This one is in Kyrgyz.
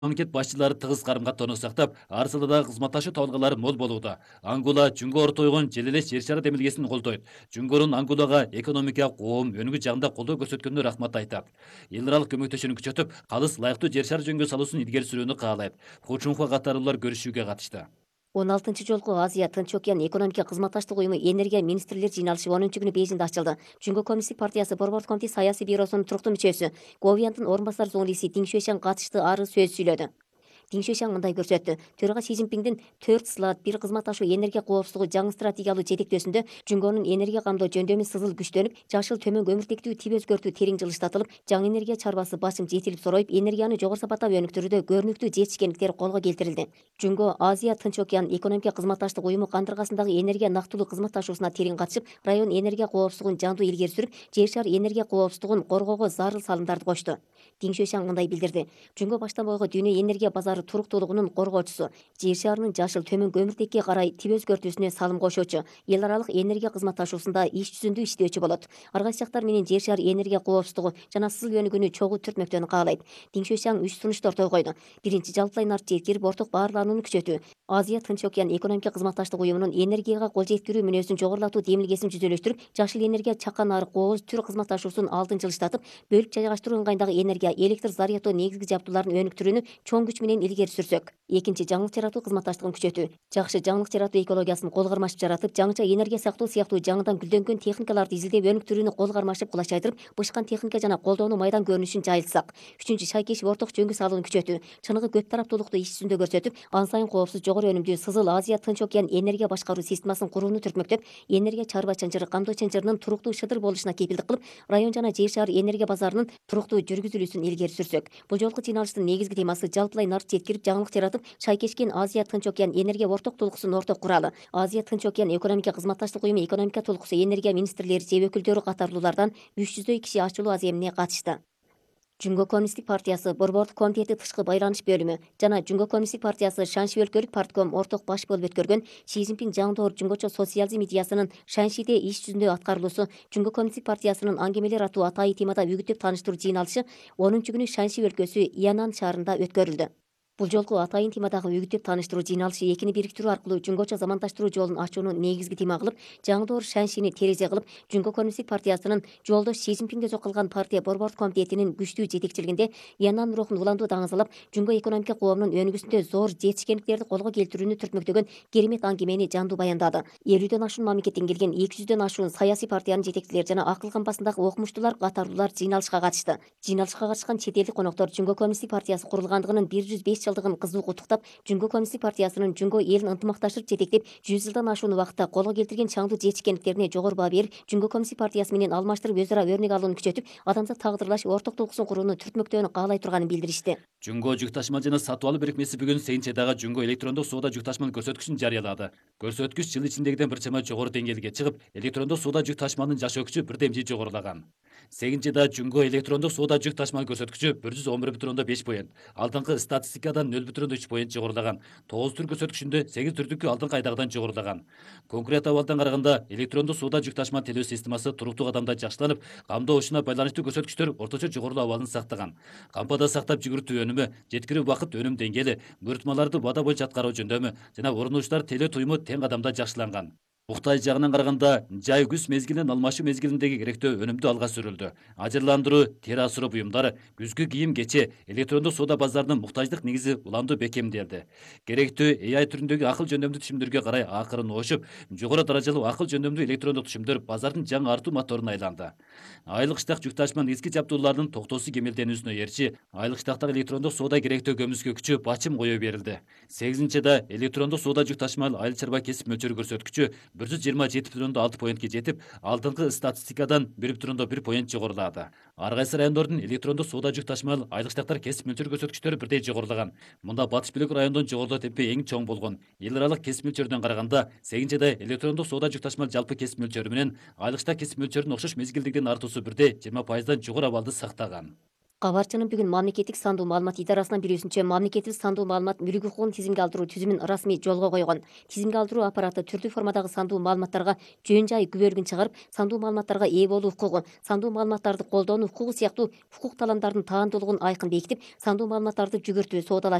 Мамлекет башчылары тыгыз карым-каттоону сактап, ар саладагы кызматташуу талкалары мол болууда. Ангола Жүнгө ортойгон жел эле жер шары демилгесин колдойт. Жүнгөрүн Анголага экономикалык коом өнүгүү жагында колдоо көрсөткөнүнө рахмат айтат. Эл аралык көмөктөшүүнү күчөтүп, калыс лайыктуу жер шары жөнгө салуусун илгери сүрүүнү каалайт. Хучунхуа катарлуулар көрүшүүгө катышты. 16 жолку Азия Тынч океан экономика кызматташтык уюму энергия министрлер жыйналышы 10 күнү Бейжиңде ачылды. Жүнгө коммунисттик партиясы борбордук комитет саясий бюросунун туруктуу мүчөсү Говиандын орун басар зоолиси Дин Шуэшан катышты ары сөз сүйлөдү. Дин Шуэшан мындай көрсөттү. Төрага Си Цзиньпиндин 4 слот бир кызматташуу энергия коопсуздугу жаңы стратегиялуу жетектөөсүндө Жүнгөнүн энергия камдоо жөндөмү сызыл күчтөнүп, жашыл төмөн көмүртектүү тип өзгөртүү терең жылыштатылып, жаңы энергия чарбасы башым жетилип сороюп, энергияны жогору сапаттап өнүктүрүүдө көрүнүктүү жетишкендиктер колго келтирилди. Жүнгө Азия Тынч океан экономика кызматташтык уюму кандыргасындагы энергия нактылуу кызматташуусуна терең катышып, район энергия коопсуздугун жандуу илгери сүрүп, жер шары энергия коопсуздугун коргоого зарыл салымдарды кошту. Дин Шуэшан мындай билдирди. Жүнгө баштан бойго дүйнө энергия базары туруктуулугунун коргоочусу, жер шарынын жашыл төмөн көмүртекке карай тип өзгөртүүсүнө салым кошуучу, эл аралык энергия кызматташуусунда иш жүзүндө иштөөчү болот. Ар кайсы жактар менен жер шары энергия коопсуздугу жана сызыл өнүгүүнү чогуу түртмөктөнү каалайт. Дин Шуэшан 3 сунушту ортого койду. Биринчи, жалпылай нарт жеткирип, орток баарланууну күчөтүү. Азия Тынч океан экономика кызматташтык уюмунун энергияга кол жеткирүү мүнөзүн жогорулатуу демилгесин жүзөлөштүрүп, жашыл энергия чакан нарык кооз түр кызматташуусун алдын жылыштатып, бөлүп жайгаштыруу ыңгайындагы энергия, электр зарядоо негизги жабдууларын өнүктүрүүнү чоң күч менен илгери сүрсөк. Экинчи, жаңылык жаратуу кызматташтыгын күчөтүү. Жакшы жаңылык жаратуу экологиясын кол кармашып жаратып, жаңыча энергия сактоо сыяктуу жаңыдан гүлдөнгөн техникаларды изилдеп өнүктүрүүнү кол кармашып кулачайдырып, бышкан техника жана колдоону майдан көрүнүшүн жайылтсак. Үчүнчү, шайкешип орток жөнгө салууну күчөтүү. Чыныгы көп тараптуулукту иш жүзүндө көрсөтүп, ан сайын коопсуз жогору өнүмдүү сызыл Азия Тынч океан энергия башкаруу системасын курууну түртмөктөп, энергия чарба чынжыры, камдоо чынжырынын туруктуу шыдыр болушуна кепилдик кылып, район жана жер шары энергия базарынын туруктуу жүргүзүлүүсүн илгери сүрсөк. Бул жолку жыйналыштын негизги темасы жалпылай нарт жеткирип, жаңылык жаратып, шайкешкен Азия Тынч океан энергия орток толкусунун орток куралы. Азия Тынч океан экономика кызматташтык уюму экономика толкусу энергия министрлери же өкүлдөрү катарлуулардан 300 киши ачылуу аземине катышты. Жүнгө коммунисттик партиясы борбордук комитети тышкы байланыш бөлүмү жана Жүнгө коммунисттик партиясы Шанши өлкөлүк партком орток баш болуп өткөргөн Си Цзиньпин жаңдоор Жүнгөчө социализм идеясынын Шаншиде иш жүзүндө аткарылуусу Жүнгө коммунисттик партиясынын аңгемелер аттуу атайын темада үгүттөп тааныштыруу жыйналышы 10 күнү Шанши өлкөсү Янан шаарында өткөрүлдү. Бул жолку атайын темадагы үгүттөп тааныштыруу жыйналышы экини бириктирүү аркылуу Жүнгөчө замандаштыруу жолун ачууну негизги тема кылып, жаңдоор Шаншини терезе кылып, Жүнгө коммунисттик партиясынын жолдош Си Цзиньпинге сокулган партия борбордук комитетинин күчтүү жетекчилигинде Янан рухун уламдуу даңазалап, Жүнгө экономика коомунун өнүгүүсүндө зор жетишкендиктерди колго келтирүүнү түртмөктөгөн керемет аңгемени жандуу баяндады. 50дөн ашуун мамлекеттен келген 200дөн ашуун саясий партиянын жетекчилери жана акыл кампасындагы окумуштуулар катарлуулар жыйналышка катышты. Жыйналышка катышкан чет элдик коноктор Жүнгө коммунисттик партиясы курулгандыгынын 105 жылдыгын кызуу куттуктап, Жүнгө коммунисттик партиясынын Жүнгө элин ынтымакташып жетектеп, 100 жылдан ашуун убакытта колго келтирген чаңдуу жетишкендиктерине жогору баа берип, Жүнгө коммунисттик партиясы менен алмаштырып өз ара өрнөк алууну күчөтүп, адамзат тагдырлаш орток толкусын курууну түртмөктөөнү каалай турганын билдиришти. Жүнгө жүк ташыма жана сатып алуу бирикмеси бүгүн Сейинчедагы Жүнгө электрондук соода жүк ташыманын көрсөткүчүн жарыялады. Көрсөткүч жыл ичиндегиден бир чама жогору деңгээлге чыгып, электрондук соода жүк ташыманын жашоо күчү бирдемжи жогорулаган. Сегинчеда Жүнгө электрондук соода жүк ташыманын көрсөткүчү 111,5 поинт, алдыңкы статистикадан 0,3 поинт жогорулаган. 9 түр көрсөткүчүндө 8 түрдүкү алдыңкы айдагыдан жогорулаган. Конкурент абалдан караганда электрондук соода жүк ташыма төлөө системасы туруктуу кадамда жакшыланып, камдоо ушуна байланыштуу көрсөткүчтөр орточо жогорулуу абалын сактаган. Кампада сактап жүгүртүү өнүмү, жеткирүү убакыт өнүм деңгээли, буйртмаларды убада боюнча аткаруу жөндөмү жана орунуштар телөө туюму тең кадамда жакшыланган. Муктай жагынан караганда, жай күз мезгилинен алмашуу мезгилиндеги керектөө өнүмдүү алга сүрүлдү. Ажырландыруу, тери асыроо буюмдары, күзгү кийим кече, электрондук соода базарынын муктаждык негизи уламдуу бекемделди. Керектүү AI түрүндөгү акыл жөндөмдүү түшүмдөргө карай акырын ошуп, жогору даражалуу акыл жөндөмдүү электрондук түшүмдөр базардын жаңы артуу моторуна айланды. Айлык штак жүк ташыманын эски жабдууларынын токтоосу кемелденүүсүнө эрчи, айлык штактагы электрондук соода керектөө көмүскө күчү бачым кое берилди. 8-да электрондук соода жүк ташымал айыл чарба кесип мөлчөрү көрсөткүчү 127,6 поинтке жетип, алдыңкы статистикадан 1,1 поинт жогорулады. Ар кайсы райондордун электрондук соода жүк ташымал айлык штактар кесип мөлчөрү көрсөткүчтөрү бирдей жогорулаган. Мында батыш бөлүк райондун жогорулоо темпи эң чоң болгон. Эл аралык кесип мөлчөрүнөн караганда, 8-да электрондук соода жүк ташымал жалпы кесип мөлчөрү менен айлык штак кесип мөлчөрүнүн окшош мезгилдигинин артуусу бирдей 20%дан жогору абалды сактаган. Кабарчынын бүгүн мамлекеттик сандуу маалымат идарасынын билүүсүнчө, мамлекеттик сандуу маалымат мүлк укугун тизимге алдыруу түзүмүн расмий жолго койгон. Тизимге алдыруу аппараты түрдүү формадагы сандуу маалыматтарга жөн жай күбөлүгүн чыгарып, сандуу маалыматтарга ээ болуу укугу, сандуу маалыматтарды колдонуу укугу сыяктуу укук талаамдардын таандуулугун айкын бекитип, сандуу маалыматтарды жүгүртүү, соодалаш